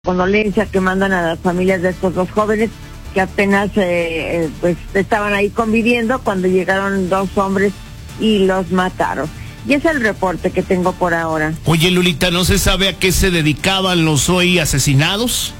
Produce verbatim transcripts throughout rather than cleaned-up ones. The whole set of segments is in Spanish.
condolencia que mandan a las familias de estos dos jóvenes que apenas eh, pues estaban ahí conviviendo cuando llegaron dos hombres y los mataron. Y es el reporte que tengo por ahora. Oye, Lolita, ¿no se sabe a qué se dedicaban los hoy asesinados?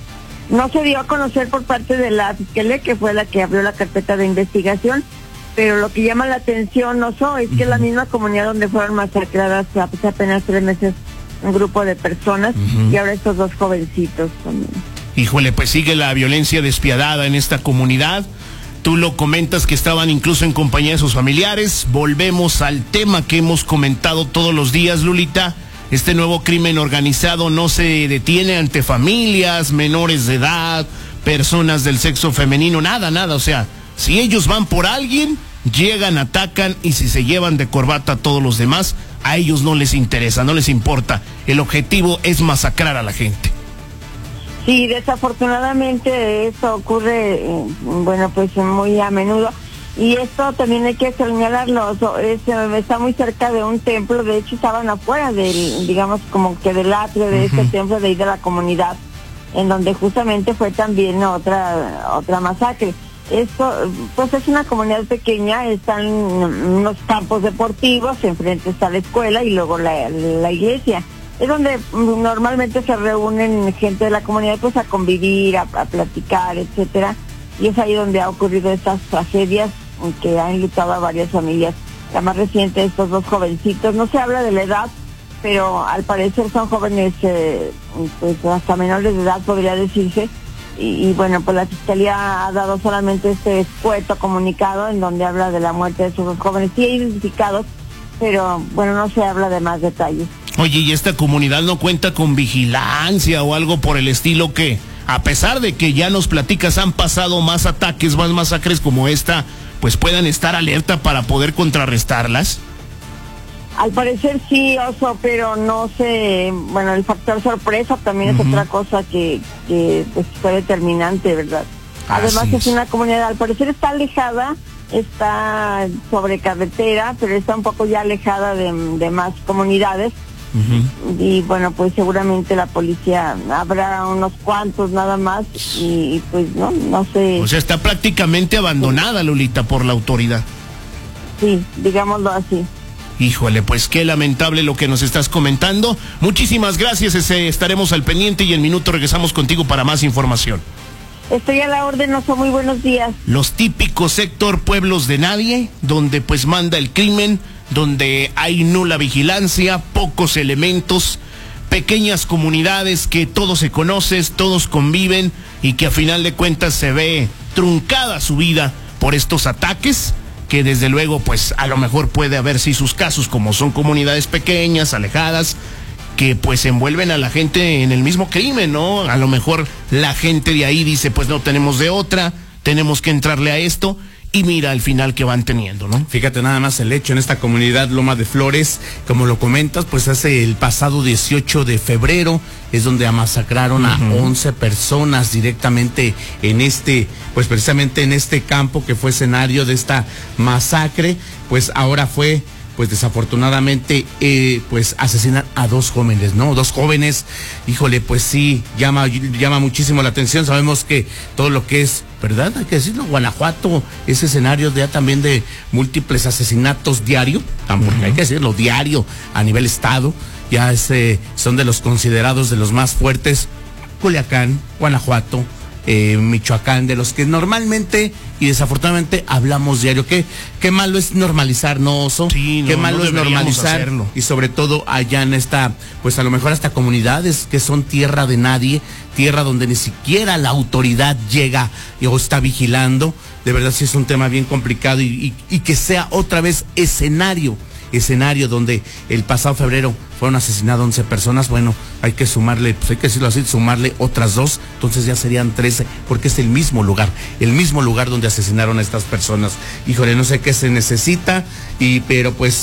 No se dio a conocer por parte de la fiscalía, que fue la que abrió la carpeta de investigación, pero lo que llama la atención, no so, es que uh-huh. la misma comunidad donde fueron masacradas hace apenas tres meses un grupo de personas uh-huh. y ahora estos dos jovencitos también. Híjole, pues sigue la violencia despiadada en esta comunidad. Tú lo comentas que estaban incluso en compañía de sus familiares. Volvemos al tema que hemos comentado todos los días, Lolita. Este nuevo crimen organizado no se detiene ante familias, menores de edad, personas del sexo femenino, nada, nada. O sea, si ellos van por alguien, llegan, atacan, y si se llevan de corbata a todos los demás, a ellos no les interesa, no les importa. El objetivo es masacrar a la gente. Sí, desafortunadamente esto ocurre, bueno, pues muy a menudo. Y esto también hay que señalarlo, es, está muy cerca de un templo, de hecho estaban afuera del, digamos, como que del atrio de uh-huh. este templo de ahí de la comunidad, en donde justamente fue también otra otra masacre. Esto, pues es una comunidad pequeña, están unos campos deportivos, enfrente está la escuela y luego la, la iglesia. Es donde normalmente se reúnen gente de la comunidad pues a convivir, a, a platicar, etcétera. Y es ahí donde ha ocurrido estas tragedias que han enlutado a varias familias. La más reciente, estos dos jovencitos, no se habla de la edad, pero al parecer son jóvenes, eh, pues hasta menores de edad podría decirse. Y, y bueno, pues la fiscalía ha dado solamente este escueto comunicado en donde habla de la muerte de esos dos jóvenes, sí identificados, pero bueno, no se habla de más detalles. Oye, ¿y esta comunidad no cuenta con vigilancia o algo por el estilo que, a pesar de que ya nos platicas, han pasado más ataques, más masacres como esta, pues puedan estar alerta para poder contrarrestarlas? Al parecer sí, Oso, pero no sé, bueno, el factor sorpresa también uh-huh. es otra cosa que, que pues, fue determinante, ¿verdad? Además es. es una comunidad, al parecer está alejada, está sobre carretera, pero está un poco ya alejada de, de más comunidades. Uh-huh. Y bueno, pues seguramente la policía habrá unos cuantos nada más y, y pues no, no sé. O sea, está prácticamente abandonada, Lolita, por la autoridad. Sí, digámoslo así. Híjole, pues qué lamentable lo que nos estás comentando. Muchísimas gracias, ese, estaremos al pendiente y en minuto regresamos contigo para más información. Estoy a la orden, Oso, muy buenos días. Los típicos sector pueblos de nadie, donde pues manda el crimen, donde hay nula vigilancia, pocos elementos, pequeñas comunidades que todos se conocen, todos conviven y que a final de cuentas se ve truncada su vida por estos ataques, que desde luego pues a lo mejor puede haber sí sus casos, como son comunidades pequeñas, alejadas, que pues envuelven a la gente en el mismo crimen, ¿no? A lo mejor la gente de ahí dice, pues no tenemos de otra, tenemos que entrarle a esto. Y mira el final que van teniendo, ¿no? Fíjate nada más el hecho en esta comunidad Loma de Flores, como lo comentas, pues hace el pasado dieciocho de febrero es donde masacraron uh-huh. a once personas directamente en este, pues precisamente en este campo que fue escenario de esta masacre. Pues ahora fue, pues desafortunadamente, eh, pues asesinan a dos jóvenes, ¿no? Dos jóvenes, híjole, pues sí, llama, llama muchísimo la atención. Sabemos que todo lo que es, ¿verdad? Hay que decirlo, Guanajuato es escenario ya también de múltiples asesinatos diario, porque uh-huh. hay que decirlo, diario a nivel estado, ya ese, son de los considerados de los más fuertes, Culiacán, Guanajuato, Eh, Michoacán, de los que normalmente y desafortunadamente hablamos diario. Qué, qué malo es normalizar, ¿no, Oso? Sí, no, qué malo no es normalizar hacerlo. Y sobre todo allá en esta, pues a lo mejor hasta comunidades que son tierra de nadie, tierra donde ni siquiera la autoridad llega o está vigilando. De verdad sí es un tema bien complicado y, y, y que sea otra vez escenario escenario donde el pasado febrero fueron asesinadas once personas. Bueno, hay que sumarle, pues hay que decirlo así, sumarle otras dos, entonces ya serían trece, porque es el mismo lugar, el mismo lugar donde asesinaron a estas personas. Híjole, no sé qué se necesita, y pero pues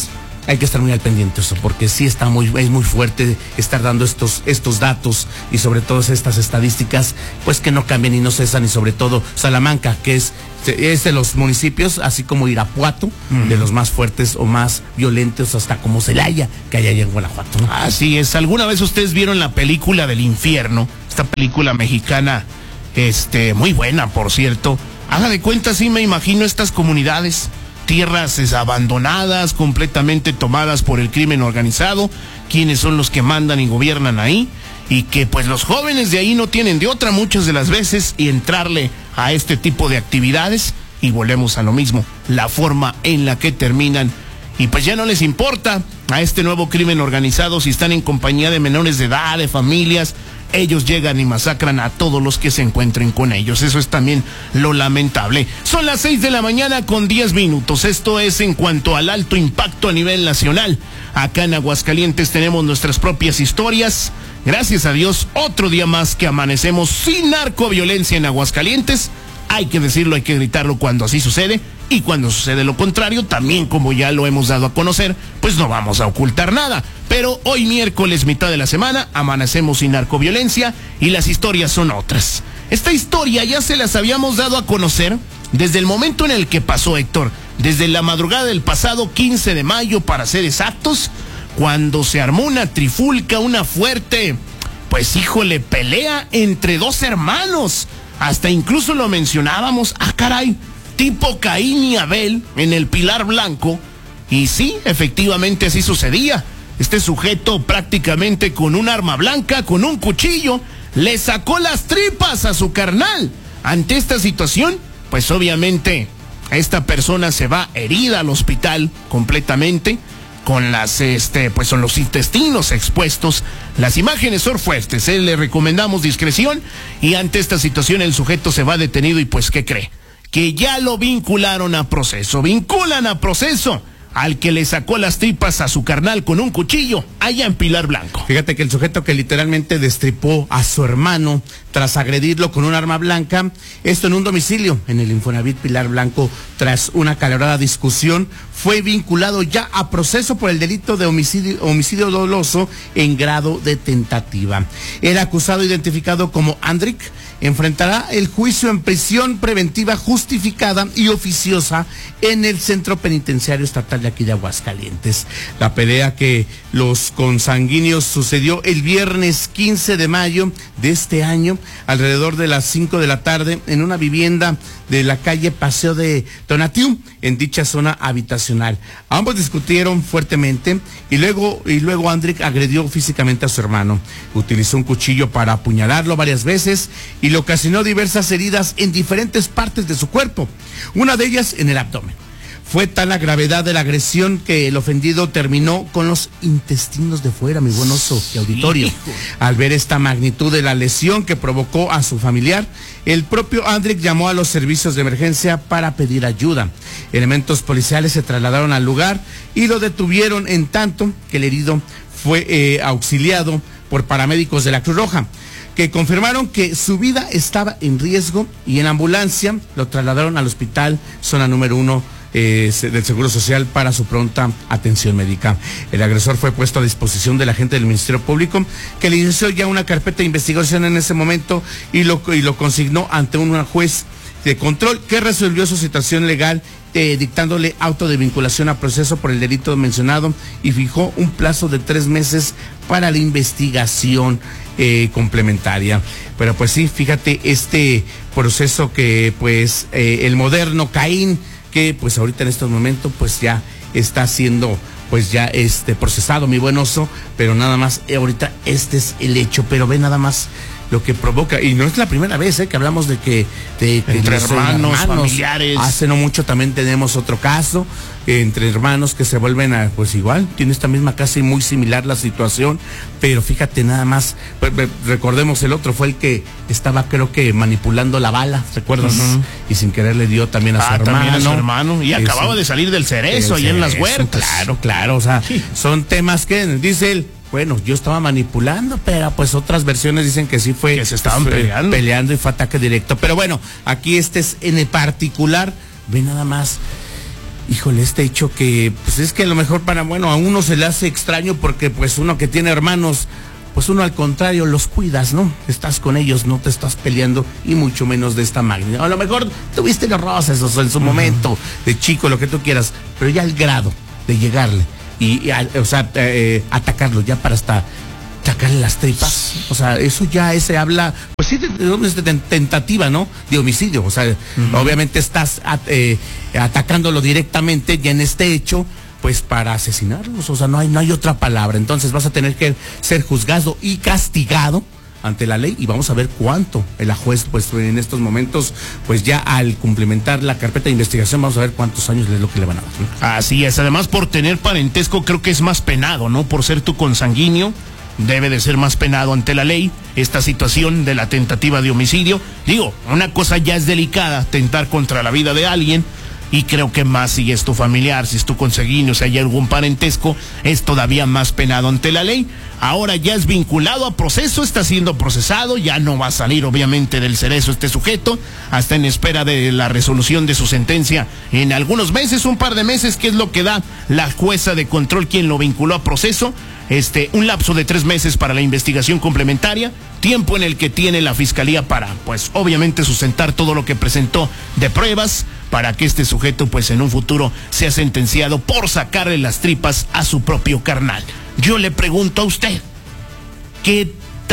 hay que estar muy al pendiente eso, porque sí está muy, es muy fuerte estar dando estos, estos datos y sobre todo estas estadísticas, pues que no cambian y no cesan, y sobre todo Salamanca, que es, es de los municipios, así como Irapuato, uh-huh. de los más fuertes o más violentos, hasta como Celaya, que hay allá en Guanajuato, ¿no? Así es. ¿Alguna vez ustedes vieron la película del infierno? Esta película mexicana, este, muy buena, por cierto. Haga de cuenta, sí me imagino estas comunidades, tierras es, abandonadas, completamente tomadas por el crimen organizado, quienes son los que mandan y gobiernan ahí, y que pues los jóvenes de ahí no tienen de otra muchas de las veces y entrarle a este tipo de actividades, y volvemos a lo mismo, la forma en la que terminan, y pues ya no les importa a este nuevo crimen organizado si están en compañía de menores de edad, de familias. Ellos llegan y masacran a todos los que se encuentren con ellos. Eso es también lo lamentable. Son las seis de la mañana con diez minutos. Esto es en cuanto al alto impacto a nivel nacional. Acá en Aguascalientes tenemos nuestras propias historias. Gracias a Dios, otro día más que amanecemos sin narcoviolencia en Aguascalientes. Hay que decirlo, hay que gritarlo cuando así sucede, y cuando sucede lo contrario, también como ya lo hemos dado a conocer, pues no vamos a ocultar nada. Pero hoy miércoles, mitad de la semana, amanecemos sin narcoviolencia y las historias son otras. Esta historia ya se las habíamos dado a conocer desde el momento en el que pasó, Héctor, desde la madrugada del pasado quince de mayo, para ser exactos, cuando se armó una trifulca, una fuerte, pues híjole, pelea entre dos hermanos. Hasta incluso lo mencionábamos, ah caray, tipo Caín y Abel en el Pilar Blanco. Y sí, efectivamente así sucedía. Este sujeto, prácticamente con un arma blanca, con un cuchillo, le sacó las tripas a su carnal. Ante esta situación, pues obviamente esta persona se va herida al hospital completamente, con las, este, pues son los intestinos expuestos. Las imágenes son fuertes, ¿eh? Le recomendamos discreción, y ante esta situación el sujeto se va detenido y pues, ¿qué cree? Que ya lo vincularon a proceso, vinculan a proceso al que le sacó las tripas a su carnal con un cuchillo allá en Pilar Blanco. Fíjate que el sujeto que literalmente destripó a su hermano tras agredirlo con un arma blanca, esto en un domicilio en el Infonavit Pilar Blanco, tras una acalorada discusión, fue vinculado ya a proceso por el delito de homicidio, homicidio doloso en grado de tentativa. El acusado, identificado como Andrick, enfrentará el juicio en prisión preventiva justificada y oficiosa en el Centro Penitenciario Estatal de aquí de Aguascalientes. La pelea que los consanguíneos sucedió el viernes quince de mayo de este año, alrededor de las cinco de la tarde, en una vivienda de la calle Paseo de Tonatiuh, en dicha zona habitacional. Ambos discutieron fuertemente y luego, y luego Andrick agredió físicamente a su hermano. Utilizó un cuchillo para apuñalarlo varias veces y le ocasionó diversas heridas en diferentes partes de su cuerpo, una de ellas en el abdomen. Fue tal la gravedad de la agresión que el ofendido terminó con los intestinos de fuera, mi buen oso y auditorio. Al ver esta magnitud de la lesión que provocó a su familiar, el propio Andrick llamó a los servicios de emergencia para pedir ayuda. Elementos policiales se trasladaron al lugar y lo detuvieron, en tanto que el herido fue eh, auxiliado por paramédicos de la Cruz Roja, que confirmaron que su vida estaba en riesgo, y en ambulancia lo trasladaron al hospital zona número uno eh, del Seguro Social para su pronta atención médica. El agresor fue puesto a disposición del agente del Ministerio Público, que le inició ya una carpeta de investigación en ese momento y lo, y lo consignó ante un juez de control que resolvió su situación legal, eh, dictándole auto de vinculación a proceso por el delito mencionado, y fijó un plazo de tres meses para la investigación eh, complementaria. Pero pues sí, fíjate, este proceso que pues eh, el moderno Caín, que pues ahorita en estos momentos pues ya está siendo pues ya este procesado, mi buen oso, pero nada más, eh, ahorita este es el hecho, pero ve nada más lo que provoca, y no es la primera vez eh, que hablamos de que de, de entre hermanos, hermanos, familiares. Hace no mucho también tenemos otro caso eh, entre hermanos que se vuelven a, pues igual, tiene esta misma casa y muy similar la situación, pero fíjate nada más, pues, recordemos el otro fue el que estaba, creo que manipulando la bala, ¿recuerdas? Uh-huh. Y sin querer le dio también a su ah, hermano. También a su hermano, y Eso. acababa de salir del cerezo, ahí en las huertas. Claro, claro, o sea, sí. Son temas que, dice él, bueno, yo estaba manipulando, pero pues otras versiones dicen que sí fue que se estaban pues, peleando. peleando y fue ataque directo. Pero bueno, aquí este es en el particular, ve nada más, híjole, este hecho que, pues es que a lo mejor para, bueno, a uno se le hace extraño porque pues uno que tiene hermanos, pues uno al contrario los cuidas, ¿no? Estás con ellos, no te estás peleando y mucho menos de esta magnitud. A lo mejor tuviste los roces o sea, en su uh-huh. momento de chico, lo que tú quieras, pero ya el grado de llegarle y, y a, o sea, eh, atacarlo ya para hasta sacarle las tripas, o sea, eso ya se habla, pues sí, de, de, de tentativa, ¿no? De homicidio, o sea, uh-huh. obviamente estás at, eh, atacándolo directamente ya en este hecho, pues para asesinarlos, o sea, no hay, no hay otra palabra. Entonces vas a tener que ser juzgado y castigado ante la ley y vamos a ver cuánto el juez, pues en estos momentos, pues ya al cumplimentar la carpeta de investigación, vamos a ver cuántos años es lo que le van a dar, ¿no? Así es, además por tener parentesco creo que es más penado, ¿no? Por ser tu consanguíneo, debe de ser más penado ante la ley esta situación de la tentativa de homicidio. Digo, una cosa ya es delicada, atentar contra la vida de alguien, y creo que más si es tu familiar, si es tu consanguíneo, si hay algún parentesco, es todavía más penado ante la ley. Ahora ya es vinculado a proceso, está siendo procesado, ya no va a salir obviamente del cerezo este sujeto, hasta en espera de la resolución de su sentencia en algunos meses, un par de meses, que es lo que da la jueza de control quien lo vinculó a proceso. Este, un lapso de tres meses para la investigación complementaria, tiempo en el que tiene la fiscalía para, pues, obviamente sustentar todo lo que presentó de pruebas, para que este sujeto, pues, en un futuro sea sentenciado por sacarle las tripas a su propio carnal. Yo le pregunto a usted, ¿qué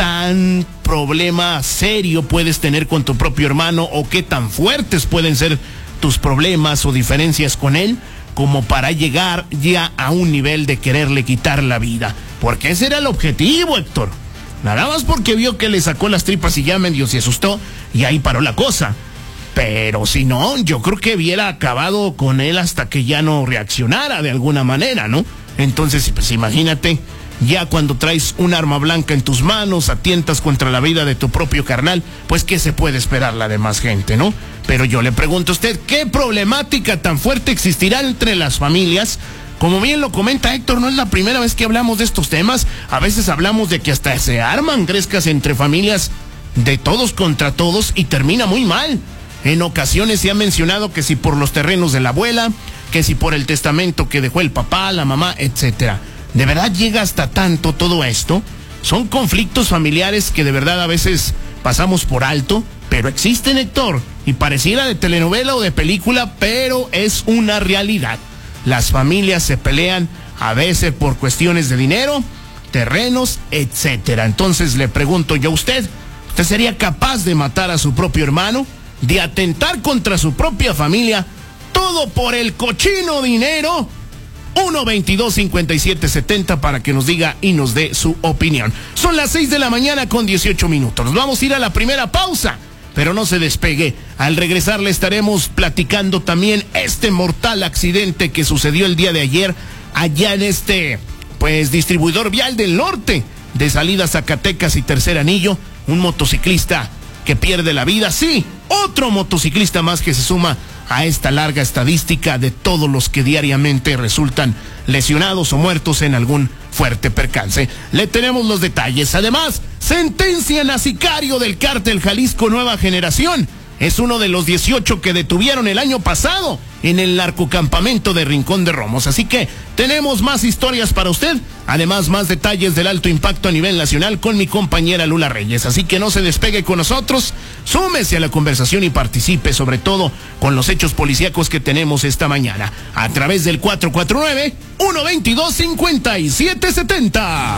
tan problema serio puedes tener con tu propio hermano o qué tan fuertes pueden ser tus problemas o diferencias con él como para llegar ya a un nivel de quererle quitar la vida? Porque ese era el objetivo, Héctor. Nada más porque vio que le sacó las tripas y ya medio se asustó y ahí paró la cosa. Pero si no, yo creo que hubiera acabado con él hasta que ya no reaccionara de alguna manera, ¿no? Entonces, pues imagínate, ya cuando traes un arma blanca en tus manos, atientas contra la vida de tu propio carnal, pues ¿qué se puede esperar la demás gente, no? Pero yo le pregunto a usted, ¿qué problemática tan fuerte existirá entre las familias? Como bien lo comenta Héctor, no es la primera vez que hablamos de estos temas. A veces hablamos de que hasta se arman grescas entre familias de todos contra todos y termina muy mal. En ocasiones se ha mencionado que si por los terrenos de la abuela, que si por el testamento que dejó el papá, la mamá, etcétera. ¿De verdad llega hasta tanto todo esto? Son conflictos familiares que de verdad a veces pasamos por alto, pero existen, Héctor, y pareciera de telenovela o de película, pero es una realidad. Las familias se pelean a veces por cuestiones de dinero, terrenos, etcétera. Entonces le pregunto yo a usted, ¿usted sería capaz de matar a su propio hermano? ¿De atentar contra su propia familia? Todo por el cochino dinero. uno veintidós cincuenta y siete setenta para que nos diga y nos dé su opinión. Son las seis de la mañana con dieciocho minutos. Nos vamos a ir a la primera pausa, pero no se despegue. Al regresar le estaremos platicando también este mortal accidente que sucedió el día de ayer allá en este, pues, distribuidor vial del norte, de salida Zacatecas y Tercer Anillo. Un motociclista que pierde la vida, sí, otro motociclista más que se suma a esta larga estadística de todos los que diariamente resultan lesionados o muertos en algún fuerte percance. Le tenemos los detalles. Además, sentencian a sicario del cártel Jalisco Nueva Generación. Es uno de los dieciocho que detuvieron el año pasado en el narcocampamento de Rincón de Romos. Así que tenemos más historias para usted, además más detalles del alto impacto a nivel nacional con mi compañera Lula Reyes. Así que no se despegue con nosotros, súmese a la conversación y participe sobre todo con los hechos policíacos que tenemos esta mañana a través del cuatro cuatro nueve, uno veintidós cincuenta y siete setenta.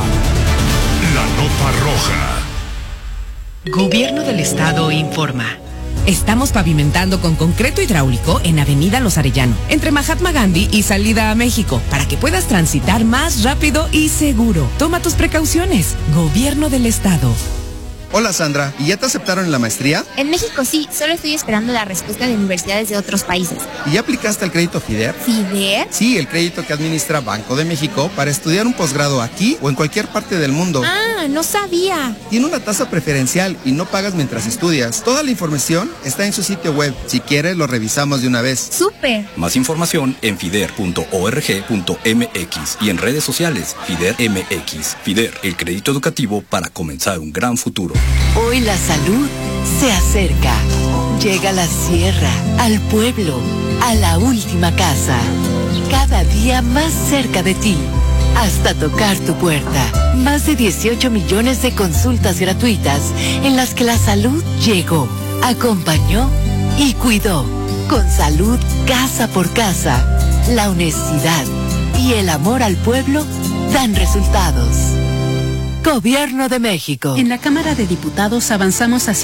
La nota roja. Gobierno del Estado informa. Estamos pavimentando con concreto hidráulico en Avenida Los Arellano, entre Mahatma Gandhi y Salida a México, para que puedas transitar más rápido y seguro. Toma tus precauciones. Gobierno del Estado. Hola Sandra, ¿y ya te aceptaron en la maestría? En México sí, solo estoy esperando la respuesta de universidades de otros países. ¿Y ya aplicaste al crédito FIDER? ¿FIDER? Sí, el crédito que administra Banco de México para estudiar un posgrado aquí o en cualquier parte del mundo. Ah, no sabía. Tiene una tasa preferencial y no pagas mientras estudias. Toda la información está en su sitio web. Si quieres, lo revisamos de una vez. ¡Súper! Más información en fider punto org punto mx y en redes sociales FIDER M X. FIDER, el crédito educativo para comenzar un gran futuro. Hoy la salud se acerca. Llega a la sierra, al pueblo, a la última casa, cada día más cerca de ti, hasta tocar tu puerta. Más de dieciocho millones de consultas gratuitas en las que la salud llegó, acompañó y cuidó. Con salud casa por casa, la honestidad y el amor al pueblo dan resultados. Gobierno de México. En la Cámara de Diputados avanzamos hacia